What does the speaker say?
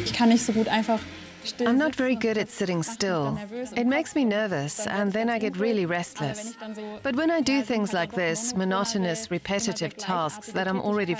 Ich kann nicht so gut einfach still I'm not very sitzen good und at sitting das macht mich still. dann nervös im It Kopf makes me und nervous, dann and werde then ich I ganz get really unruhig. restless. Aber wenn ich dann so, But when I do ja, sind things halt like doch this, monotonere, monotonous, immer repetitive sehr tasks that I'm already gleichartige